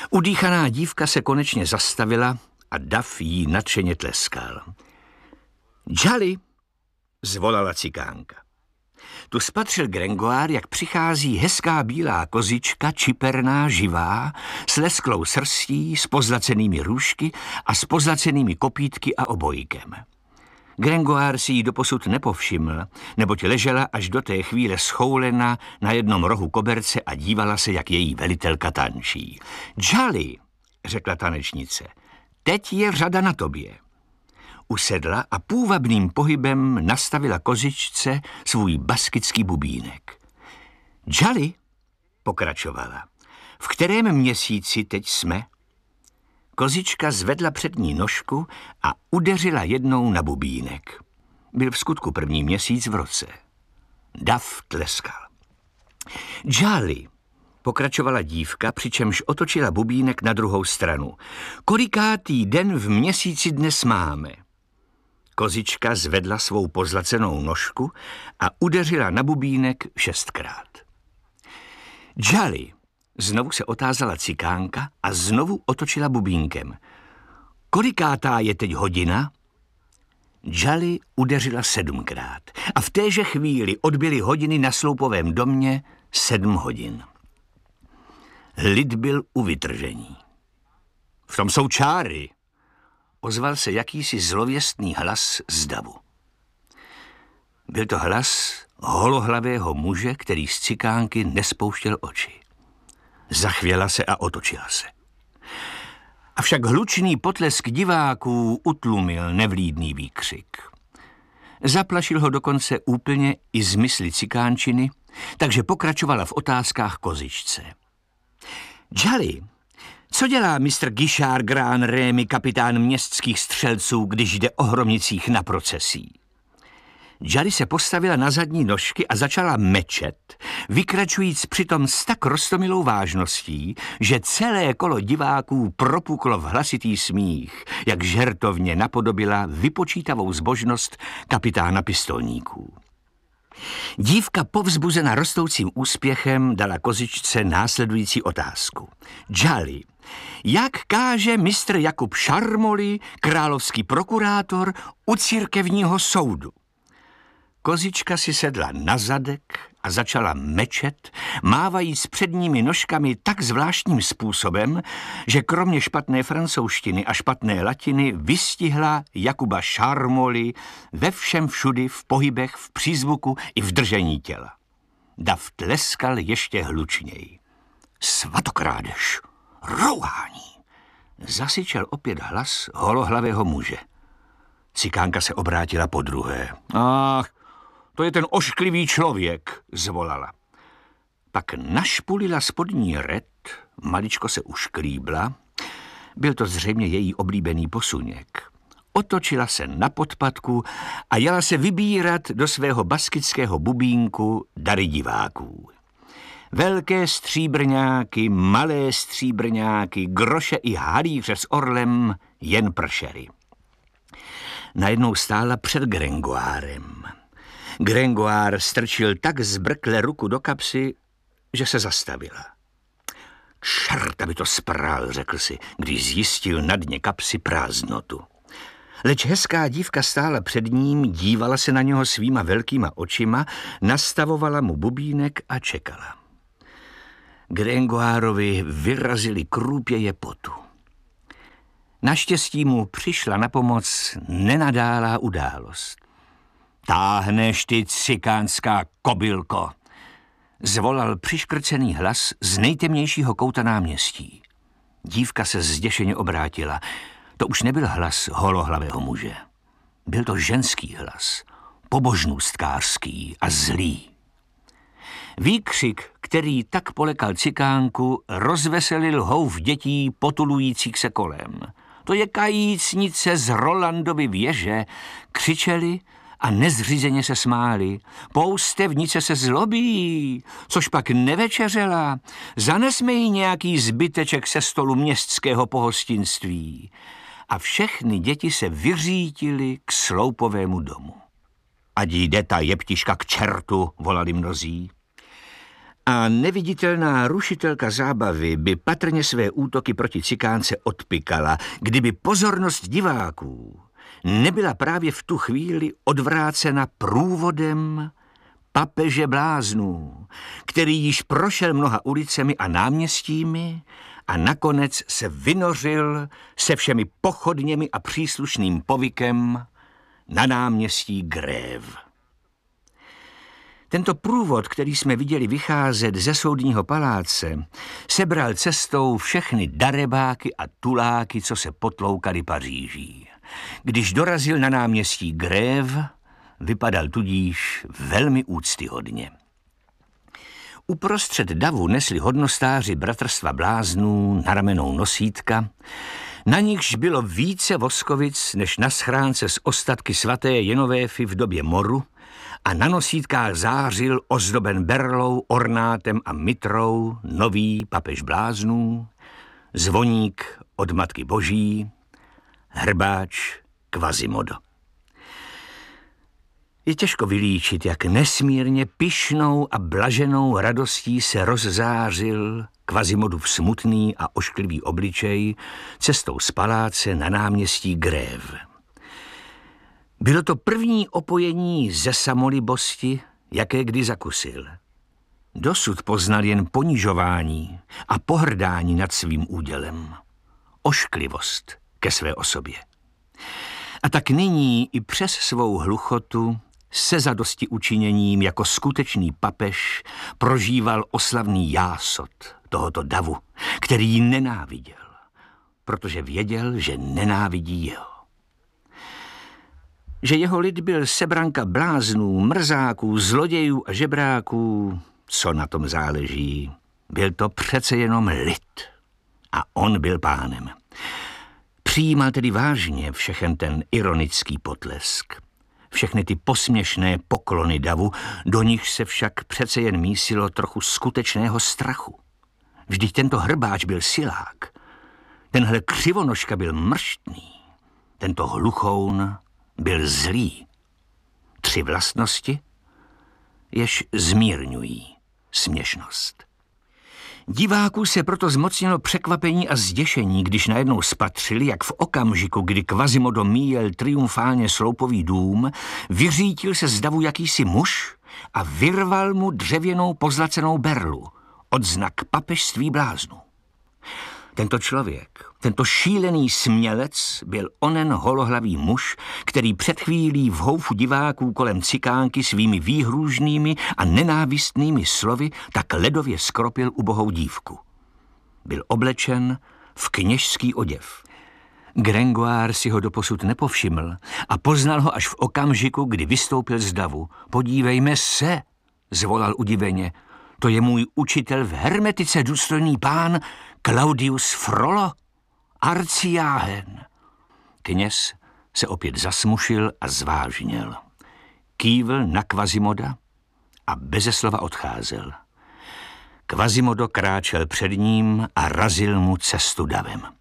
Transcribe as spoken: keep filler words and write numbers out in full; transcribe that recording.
Udýchaná dívka se konečně zastavila a dav jí nadšeně tleskal. Jolly, zvolala cikánka. Tu spatřil Gringoire, jak přichází hezká bílá kozička, čiperná, živá, s lesklou srstí, s pozlacenými růžky a s pozlacenými kopítky a obojkem. Gringoire si ji doposud nepovšiml, neboť ležela až do té chvíle schoulena na jednom rohu koberce a dívala se, jak její velitelka tančí. Jolly, řekla tanečnice, teď je řada na tobě. Usedla a půvabným pohybem nastavila kozičce svůj baskický bubínek. Jolly, pokračovala, v kterém měsíci teď jsme? Kozička zvedla přední nožku a udeřila jednou na bubínek. Byl v skutku první měsíc v roce. Dav tleskal. Jolly, pokračovala dívka, přičemž otočila bubínek na druhou stranu. Kolikátý den v měsíci dnes máme? Kozička zvedla svou pozlacenou nožku a udeřila na bubínek šestkrát. Jolly, znovu se otázala cikánka a znovu otočila bubínkem. Kolikátá je teď hodina? Jolly udeřila sedmkrát a v téže chvíli odbyly hodiny na sloupovém domě sedm hodin. Lid byl u vytržení. V tom jsou čáry, ozval se jakýsi zlověstný hlas z davu. Byl to hlas holohlavého muže, který z cikánky nespouštěl oči. Zachvěla se a otočila se. Avšak hlučný potlesk diváků utlumil nevlídný výkřik. Zaplašil ho dokonce úplně i z mysli cikánčiny, takže pokračovala v otázkách kozičce. Jolly, co dělá mistr Guichard Grand Rémy, kapitán městských střelců, když jde o hromnicích na procesí? Jolly se postavila na zadní nožky a začala mečet, vykračujíc přitom s tak roztomilou vážností, že celé kolo diváků propuklo v hlasitý smích, jak žertovně napodobila vypočítavou zbožnost kapitána pistolníků. Dívka povzbuzena rostoucím úspěchem dala kozičce následující otázku. Jolly, jak káže mistr Jakub Šarmoli, královský prokurátor, u církevního soudu? Kozička si sedla na zadek a začala mečet, mávajíc předními nožkami tak zvláštním způsobem, že kromě špatné francouzštiny a špatné latiny vystihla Jakuba Šarmoli ve všem všudy, v pohybech, v přízvuku i v držení těla. Dav tleskal ještě hlučněji. Svatokrádež, rouhání, zasyčel opět hlas holohlavého muže. Cikánka se obrátila podruhé. Ach, to je ten ošklivý člověk, zvolala. Pak našpulila spodní red, maličko se ušklíbla, byl to zřejmě její oblíbený posuněk. Otočila se na podpatku a jela se vybírat do svého baskického bubínku dary diváků. Velké stříbrňáky, malé stříbrňáky, groše i halíře s orlem jen pršery. Najednou stála před Gringoirem. Gringoire strčil tak zbrkle ruku do kapsy, že se zastavila. Čert, aby to spral, řekl si, když zjistil na dně kapsy prázdnotu. Leč hezká dívka stála před ním, dívala se na něho svýma velkýma očima, nastavovala mu bubínek a čekala. Gringoirovi vyrazili krůpěje potu. Naštěstí mu přišla na pomoc nenadálá událost. Táhneš ty cikánská kobylko, zvolal přiškrcený hlas z nejtemnějšího kouta náměstí. Dívka se zděšeně obrátila. To už nebyl hlas holohlavého muže. Byl to ženský hlas, pobožnůstkářský a zlý. Výkřik, který tak polekal cikánku, rozveselil houf dětí potulujících se kolem. To je kajícnice z Rolandovy věže, křičeli a nezřízeně se smáli. Poustevnice se zlobí, což pak nevečeřela. Zanesme jí nějaký zbyteček se stolu městského pohostinství. A všechny děti se vyřítily k sloupovému domu. Ať jde ta jeptiška k čertu, volali mnozí. A neviditelná rušitelka zábavy by patrně své útoky proti cikánce odpykala, kdyby pozornost diváků nebyla právě v tu chvíli odvrácena průvodem papeže bláznů, který již prošel mnoha ulicemi a náměstími a nakonec se vynořil se všemi pochodněmi a příslušným povykem na náměstí Grève. Tento průvod, který jsme viděli vycházet ze soudního paláce, sebral cestou všechny darebáky a tuláky, co se potloukali Paříží. Když dorazil na náměstí Grève, vypadal tudíž velmi úctyhodně. Uprostřed davu nesli hodnostáři bratrstva bláznů na ramenou nosítka, na nichž bylo více voskovic než na schránce s ostatky svaté Jenovéfy v době moru, a na nosítkách zářil ozdoben berlou, ornátem a mitrou nový papež bláznů, zvoník od Matky Boží, hrbáč Quasimodo. Je těžko vylíčit, jak nesmírně pyšnou a blaženou radostí se rozzářil Quasimodův smutný a ošklivý obličej cestou z paláce na náměstí Grève. Bylo to první opojení ze samolibosti, jaké kdy zakusil. Dosud poznal jen ponižování a pohrdání nad svým údělem. Ošklivost ke své osobě. A tak nyní i přes svou hluchotu se zadosti učiněním jako skutečný papež prožíval oslavný jásot tohoto davu, který ji nenáviděl, protože věděl, že nenávidí jeho. Že jeho lid byl sebranka bláznů, mrzáků, zlodějů a žebráků, co na tom záleží, byl to přece jenom lid a on byl pánem. Přijímal tedy vážně všechen ten ironický potlesk, všechny ty posměšné poklony davu, do nich se však přece jen mísilo trochu skutečného strachu. Vždyť tento hrbáč byl silák, tenhle křivonožka byl mrštný, tento hluchoun byl zlý. Tři vlastnosti, jež zmírňují směšnost. Diváků se proto zmocnilo překvapení a zděšení, když najednou spatřili, jak v okamžiku, kdy Quasimodo míjel triumfálně sloupový dům, vyřítil se z davu jakýsi muž a vyrval mu dřevěnou pozlacenou berlu, odznak papežství bláznů. Tento člověk, tento šílený smělec byl onen holohlavý muž, který před chvílí v houfu diváků kolem cikánky svými výhrůžnými a nenávistnými slovy tak ledově skropil ubohou dívku. Byl oblečen v kněžský oděv. Gringoire si ho doposud nepovšiml a poznal ho až v okamžiku, kdy vystoupil z davu. Podívejme se, zvolal udiveně. To je můj učitel v hermetice, důstojný pán Claudius Frollo, arcijáhen. Kněz se opět zasmušil a zvážněl. Kývl na Quasimoda a beze slova odcházel. Quasimodo kráčel před ním a razil mu cestu davem.